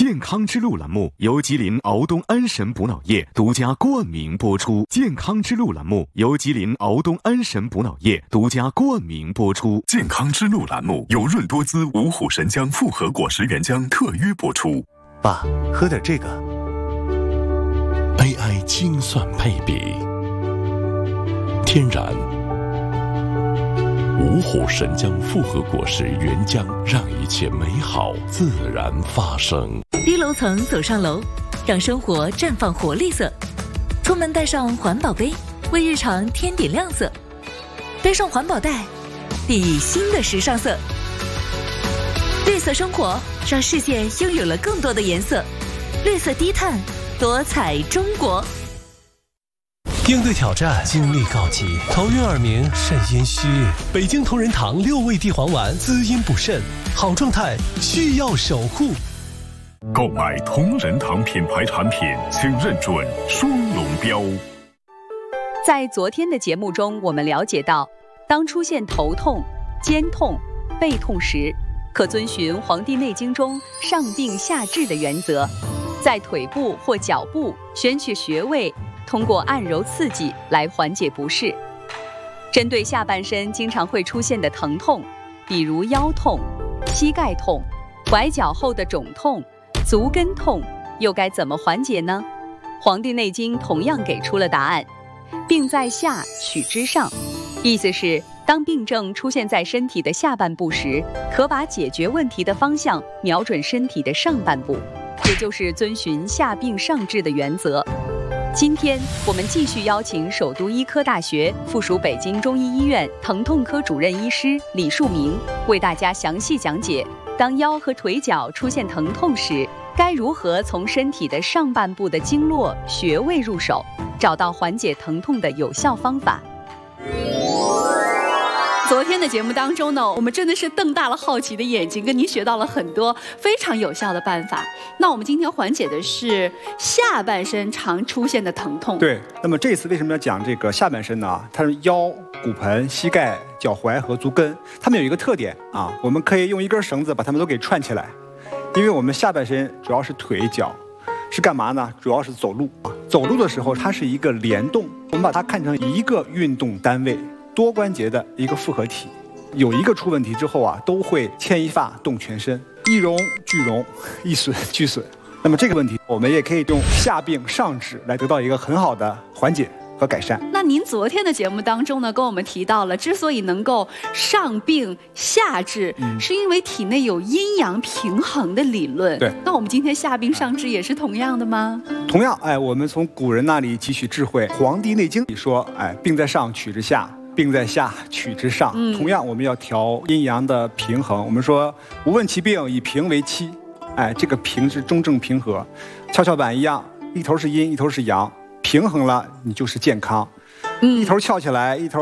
健康之路栏目由吉林敖东安神补脑液独家冠名播出。健康之路栏目由吉林敖东安神补脑液独家冠名播出。 健康之路栏目由润多滋五虎神姜复合果实原浆特约播出。 爸，喝点这个。 AI 精算配比，天然五虎神姜复合果实原浆，让一切美好自然发生。 低楼层走上楼，让生活绽放活力色。出门带上环保杯，为日常添点亮色。背上环保袋，熠熠新的时尚色。绿色生活，让世界拥有了更多的颜色。绿色低碳，多彩中国。 应对挑战，精力告急，头晕耳鸣，肾阴虚。北京同仁堂6味地黄丸，滋阴补肾，好状态需要守护。 购买同仁堂品牌产品，请认准双龙标。 在昨天的节目中，我们了解到，当出现头痛、肩痛、背痛时，可遵循《黄帝内经》中上病下治的原则，在腿部或脚部选取穴位，通过按揉刺激来缓解不适。针对下半身经常会出现的疼痛，比如腰痛、膝盖痛、崴脚后的肿痛、足跟痛，又该怎么缓解呢？《黄帝内经》同样给出了答案，病在下，取之上。意思是，当病症出现在身体的下半部时，可把解决问题的方向瞄准身体的上半部，也就是遵循下病上治的原则。今天我们继续邀请首都医科大学附属北京中医医院疼痛科主任医师李树明，为大家详细讲解，当腰和腿脚出现疼痛时，该如何从身体的上半部的经络穴位入手，找到缓解疼痛的有效方法。 昨天的节目当中呢，我们真的是瞪大了好奇的眼睛，跟您学到了很多非常有效的办法。那我们今天缓解的是下半身常出现的疼痛。 对，那么这次为什么要讲这个下半身呢？它是腰、骨盆、膝盖、脚踝和足跟，它们有一个特点啊，我们可以用一根绳子把它们都给串起来，因为我们下半身主要是腿脚，是干嘛呢？主要是走路啊。走路的时候，它是一个联动，我们把它看成一个运动单位。多关节的一个复合体，有一个出问题之后啊，都会牵一发动全身，一荣俱荣，一损俱损。那么这个问题，我们也可以用下病上治来得到一个很好的缓解和改善。 那您昨天的节目当中呢，跟我们提到了，之所以能够上病下治，是因为体内有阴阳平衡的理论。 对， 那我们今天下病上治也是同样的吗？ 同样，我们从古人那里汲取智慧，《黄帝内经》里说，病在上，取之下。病在下，取之上。同样，我们要调阴阳的平衡。我们说，无问其病，以平为期。这个平是中正平和，跷跷板一样，一头是阴，一头是阳，平衡了，你就是健康。一头翘起来，一头